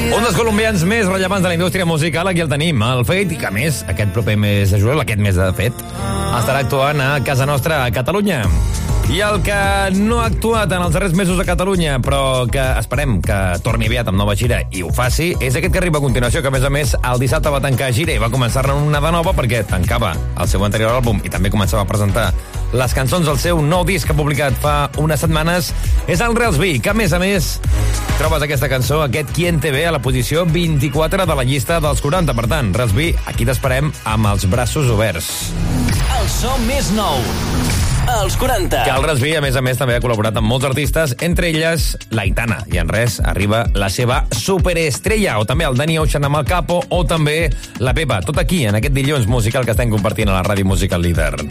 Un dels colombians més rellevants de la indústria musical, aquí el tenim, el Feid, i que a més, aquest proper mes de juliol, aquest mes de fet, estarà actuant a casa nostra, a Catalunya. I el que no ha actuat en els darrers mesos a Catalunya, però que esperem que torni aviat amb nova gira i ho faci, és aquest que arriba a continuació, que a més, el dissabte va tancar gira i va començar-ne una de nova perquè tancava el seu anterior àlbum i també començava a presentar les cançons del seu nou disc que ha publicat fa unes setmanes. És el Rels B, que a més, trobes aquesta cançó, aquest Quien te ve, a la posició 24 de la llista dels 40. Per tant, Rels B, aquí t'esperem amb els braços oberts. El so més nou, els 40. Que el Rels B, a més, també ha col·laborat amb molts artistes, entre elles l'Aitana. I en res, arriba la seva superestrella, o també el Danny Ocean amb el Capo, o també la Pepa. Tot aquí, en aquest dilluns musical que estem compartint a la Ràdio Musical Líder.